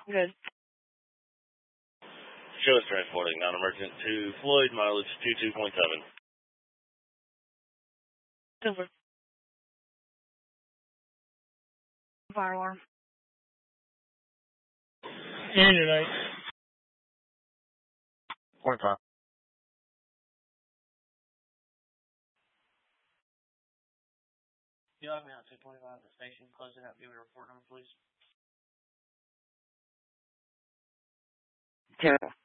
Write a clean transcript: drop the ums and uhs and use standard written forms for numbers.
Good. Show is transporting non-emergent to Floyd, mileage 22.7. Over. Fire alarm. And tonight. 0.5. You log me out 225 at the station. Close it out. Give me a report number, please. Terrible.